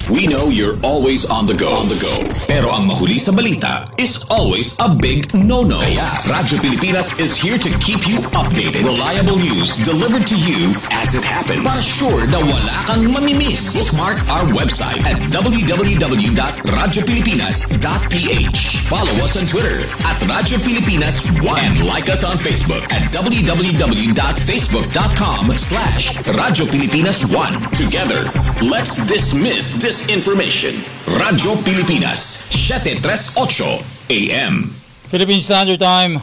We know you're always on the go. Pero ang mahuli sa balita is always a big no-no. Kaya Radyo Pilipinas is here to keep you updated. Reliable news delivered to you as it happens. Para sure na wala kang mamimiss. Bookmark our website at www.radiopilipinas.ph. Follow us on Twitter at Radyo Pilipinas 1 and like us on Facebook at www.facebook.com/Radyo Pilipinas 1. Together, let's dismiss disinformation. Radyo Pilipinas, 738 AM. Philippine Standard Time,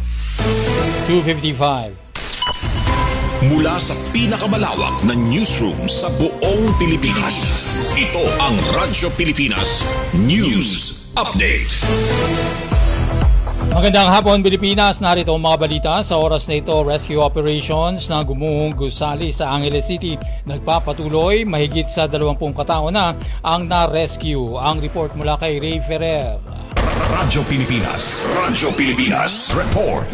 2:55. Mula sa pinakamalawak na newsroom sa buong Pilipinas, ito ang Radyo Pilipinas News Update. Magandang hapon Pilipinas, narito ang mga balita sa oras na ito. Rescue operations na gumuhong gusali sa Angeles City nagpapatuloy, mahigit sa 20 katao na ang na-rescue. Ang report mula kay Ray Ferrer. Radyo Pilipinas Report.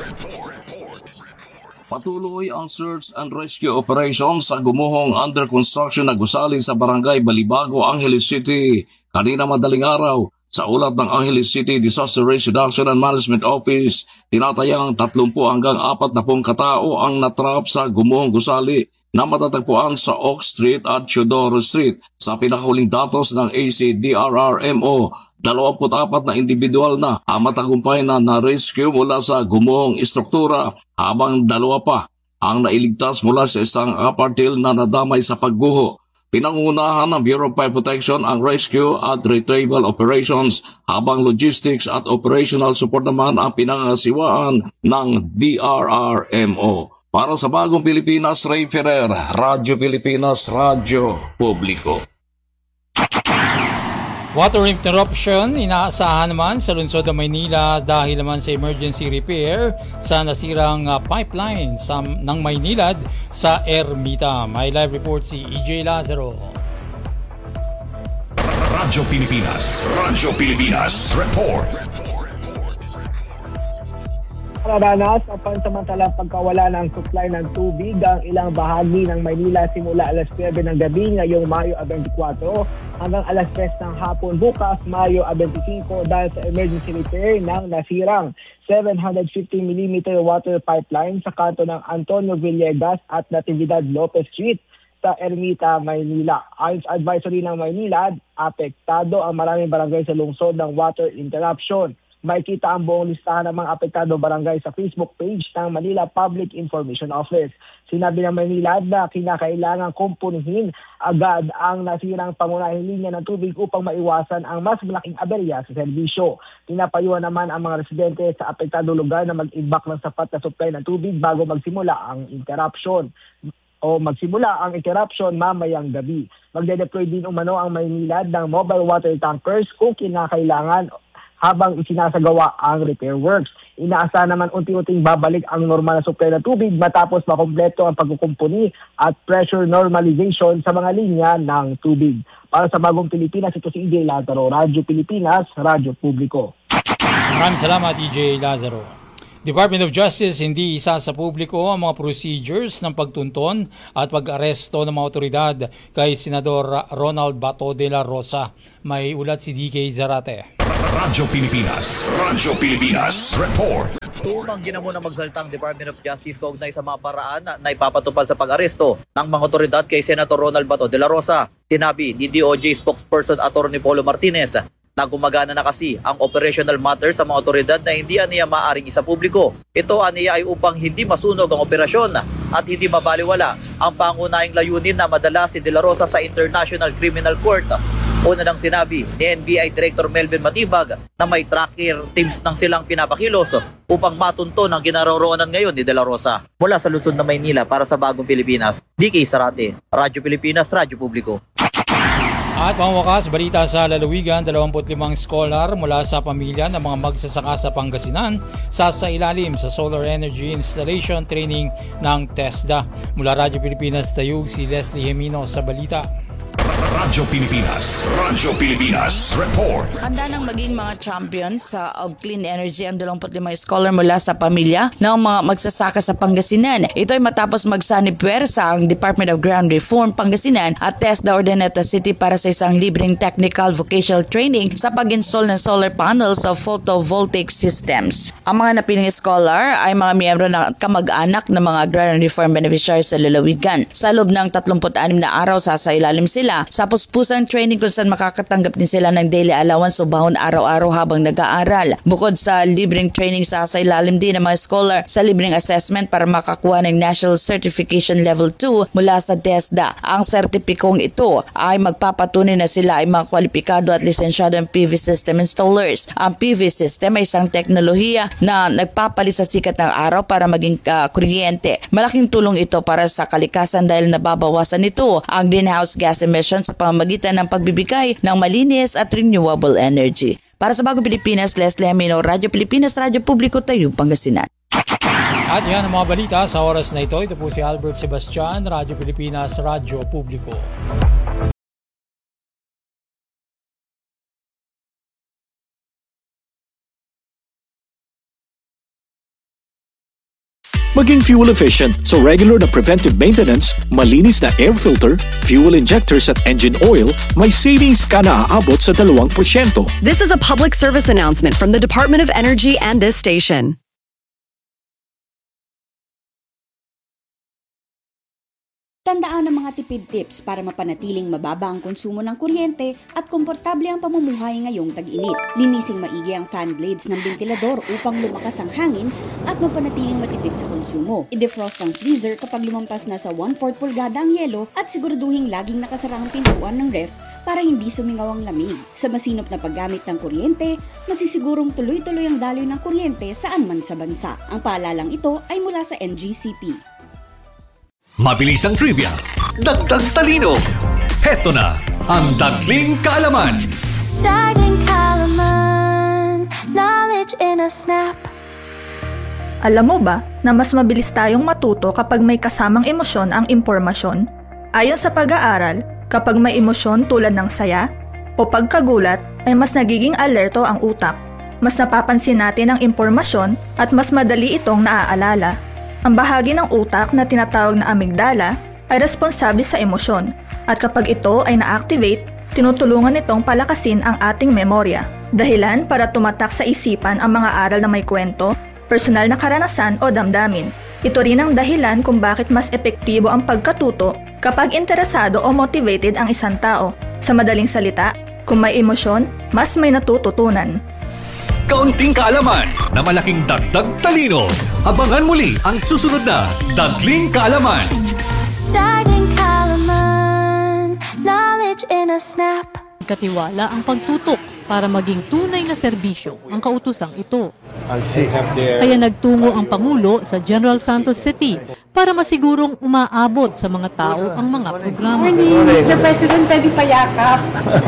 Patuloy ang search and rescue operations sa gumuhong under construction na gusali sa Barangay Balibago, Angeles City. Kanina madaling araw, sa ulat ng Angeles City Disaster Risk Reduction and Management Office, tinatayang 30 hanggang 40 katao ang natrap sa gumuhong gusali na matatagpuan sa Oak Street at Teodoro Street. Sa pinakahuling datos ng ACDRRMO, 24 na individual na ang matagumpay na na-rescue mula sa gumuhong istruktura, habang 2 pa ang nailigtas mula sa isang apartil na nadamay sa pagguho. Pinangunahan ng Bureau of Fire Protection ang rescue at retrieval operations, habang logistics at operational support naman ang pinangasiwaan ng DRRMO. Para sa Bagong Pilipinas, Ray Ferrer, Radyo Pilipinas, Radyo Publiko. Water interruption inaasahan naman sa lungsod ng Maynila dahil naman sa emergency repair sa nasirang pipeline ng Maynilad sa Ermita. May live report si EJ Lazaro. Radyo Pilipinas Report. Nararanas ang pansamantalang pagkawala ng supply ng tubig ang ilang bahagi ng Maynila simula alas 9 ng gabi ngayong Mayo 24 hanggang alas 3 ng hapon bukas Mayo 25 dahil sa emergency repair ng nasirang 750mm water pipeline sa kanto ng Antonio Villegas at Natividad Lopez Street sa Ermita, Maynila. Ayon sa advisory ng Maynila, apektado ang maraming barangay sa lungsod ng water interruption. Makikita ang buong listahan ng mga apektado barangay sa Facebook page ng Manila Public Information Office. Sinabi ng Manila na kinakailangan kumpunihin agad ang nasirang pangunahing linya ng tubig upang maiwasan ang mas malaking aberya sa serbisyo. Pinapayuhan naman ang mga residente sa apektado lugar na mag-imbak ng sapat na supply ng tubig bago magsimula ang interruption mamayang gabi. Magde-deploy din umano ang Maynilad ng mobile water tankers kung kinakailangan habang isinasagawa ang repair works. Inaasahan naman unti-unting babalik ang normal na supply ng tubig matapos makumpleto ang pagkukumpuni at pressure normalization sa mga linya ng tubig. Para sa Bagong Pilipinas, ito si EJ Lazaro, Radyo Pilipinas, Radyo Publiko. Maraming salamat EJ Lazaro. Department of Justice hindi isa sa publiko ang mga procedures ng pagtunton at pag-aresto ng mga otoridad kay Senador Ronald Bato de la Rosa. May ulat si DK Zarate. Radyo Pilipinas Report. Tumanggi na muna magsaltang Department of Justice kaugnay sa mga paraan na ipapatupad sa pag-aresto ng mga otoridad kay Senator Ronald Bato de la Rosa. Sinabi ni DOJ spokesperson Atty. Polo Martinez na gumagana na kasi ang operational matters sa mga otoridad na hindi aniya maaring isa publiko. Ito aniya ay upang hindi masunog ang operasyon at hindi mabaliwala ang pangunahing layunin na madala si De La Rosa sa International Criminal Court. Una nang sinabi ni NBI Director Melvin Matibag na may tracker teams nang silang pinapakilos upang matunton ang ginaroroonan ngayon ni De La Rosa. Mula sa lungsod ng Maynila para sa Bagong Pilipinas, DK Zarate, Radyo Pilipinas, Radyo Publiko. At pangwakas, balita sa lalawigan, 25 scholar mula sa pamilya ng mga magsasaka sa Pangasinan sa ilalim sa Solar Energy Installation Training ng TESDA. Mula Radyo Pilipinas, tayog si Leslie Hemino sa balita. Radyo Pilipinas. Radyo Pilipinas. Report. Handa nang maging mga champions of clean energy ang 25 scholar mula sa pamilya ng mga magsasaka sa Pangasinan. Ito ay matapos magsanib puwersa ang Department of Ground Reform Pangasinan at TESDA Urdaneta City para sa isang libreng technical vocational training sa pag-install ng solar panels of photovoltaic systems. Ang mga napiling scholar ay mga miyembro ng kamag-anak ng mga Ground Reform beneficiaries sa lalawigan. Sa loob ng 36 na araw sasailalim sila sa puspusang training kung saan makakatanggap din sila ng daily allowance o bahon araw-araw habang nag-aaral. Bukod sa libreng training, sasailalim din ng mga scholar sa libreng assessment para makakuha ng National Certification Level 2 mula sa TESDA. Ang sertipikong ito ay magpapatunay na sila ay mga kwalipikado at lisensyado ng PV system installers. Ang PV system ay isang teknolohiya na nagpapalit sa sikat ng araw para maging kuryente. Malaking tulong ito para sa kalikasan dahil nababawasan nito ang greenhouse gas emissions sa pamamagitan ng pagbibigay ng malinis at renewable energy. Para sa Bagong Pilipinas, Leslie Amino, Radyo Pilipinas, Radyo Publiko, Tayong Pangasinan. At yan ang mga balita sa oras na ito. Ito po si Albert Sebastian, Radyo Pilipinas, Radyo Publiko. Maging fuel efficient so regular na preventive maintenance, malinis na air filter, fuel injectors at engine oil, may savings ka na aabot sa 2%. This is a public service announcement from the Department of Energy and this station. Tandaan ang mga tipid tips para mapanatiling mababa ang konsumo ng kuryente at komportable ang pamumuhay ngayong tag-init. Linising maigi ang fan blades ng ventilador upang lumakas ang hangin at mapanatiling matipid sa konsumo. I-defrost ang freezer kapag lumampas na sa 1/4 pulgada ang yelo at siguraduhin laging nakasara ang pintuan ng ref para hindi sumingaw ang lamig. Sa masinop na paggamit ng kuryente, masisigurong tuloy-tuloy ang daloy ng kuryente saan man sa bansa. Ang paalalang ito ay mula sa NGCP. Mabilis ang trivia, dagdag talino. Heto na ang Dagling Kaalaman. Dagling Kaalaman, knowledge in a snap. Alam mo ba na mas mabilis tayong matuto kapag may kasamang emosyon ang impormasyon? Ayon sa pag-aaral, kapag may emosyon tulad ng saya o pagkagulat ay mas nagiging alerto ang utak. Mas napapansin natin ang impormasyon at mas madali itong naaalala. Ang bahagi ng utak na tinatawag na amygdala ay responsable sa emosyon at kapag ito ay na-activate, tinutulungan nitong palakasin ang ating memorya. Dahilan para tumatak sa isipan ang mga aral na may kwento, personal na karanasan o damdamin. Ito rin ang dahilan kung bakit mas epektibo ang pagkatuto kapag interesado o motivated ang isang tao. Sa madaling salita, kung may emosyon, mas may natututunan. Kaunting kaalaman na malaking dagdag talino. Abangan muli ang susunod na Dagling Kaalaman. Dagling Kaalaman, knowledge in a snap. Katiwala ang pagtutok para maging tunay na serbisyo ang kautusang ito. Kaya nagtungo ang Pangulo sa General Santos City para masigurong umaabot sa mga tao ang mga programa. Mr. President, pwede pa yakap.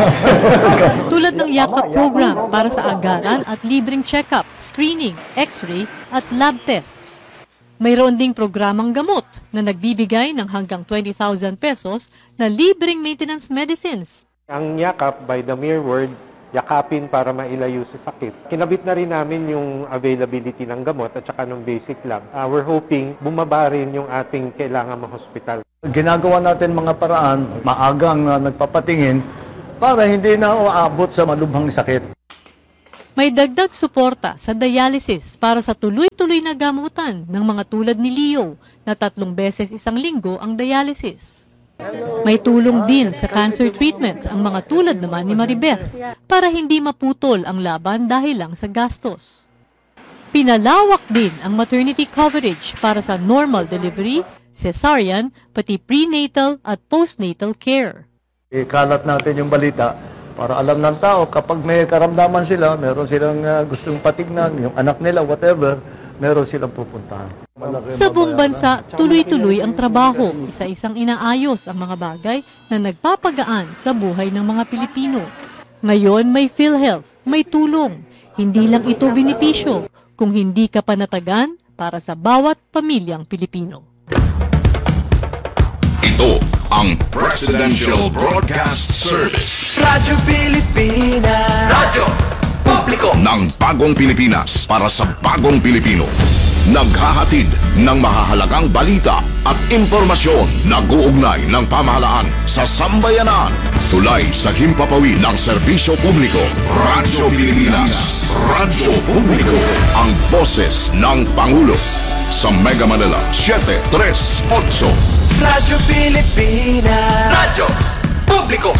Tulad ng yakap program para sa agaran at libreng check-up, screening, x-ray at lab tests. Mayroon ding programang gamot na nagbibigay ng hanggang 20,000 pesos na libreng maintenance medicines. Ang yakap, by the mere word, yakapin para mailayo sa sakit. Kinabit na rin namin yung availability ng gamot at saka ng basic lab. We're hoping bumaba rin yung ating kailangan ma-hospital. Ginagawa natin mga paraan, maagang nagpapatingin para hindi na uabot sa malubhang sakit. May dagdag suporta sa dialysis para sa tuloy-tuloy na gamutan ng mga tulad ni Leo na 3 beses isang linggo ang dialysis. May tulong din sa cancer treatment ang mga tulad naman ni Maribeth para hindi maputol ang laban dahil lang sa gastos. Pinalawak din ang maternity coverage para sa normal delivery, cesarean, pati prenatal at postnatal care. Ikalat natin yung balita para alam ng tao kapag may karamdaman sila, meron silang gustong patignan, yung anak nila, whatever, meron silang pupuntahan. Sa buong bansa, tuloy-tuloy ang trabaho, isa-isang inaayos ang mga bagay na nagpapagaan sa buhay ng mga Pilipino. Ngayon may PhilHealth, may tulong. Hindi lang ito benepisyo, kung hindi ka panatagan para sa bawat pamilyang Pilipino. Ito ang Presidential Broadcast Service. Radyo Pilipinas. Radyo Publiko ng bagong Pilipinas para sa bagong Pilipino. Naghahatid ng mahahalagang balita at impormasyon na guugnay ng pamahalaan sa sambayanan. Tulay sa himpapawid ng serbisyo publiko. Radyo Pilipinas. Radyo Publiko. Ang boses ng Pangulo. Sa Mega Manila, 738. Radyo Pilipinas. Radyo Publiko.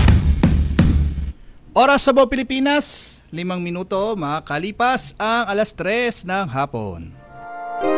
Oras sa Buong Pilipinas, 5 minuto makakalipas ang 3:00 ng hapon.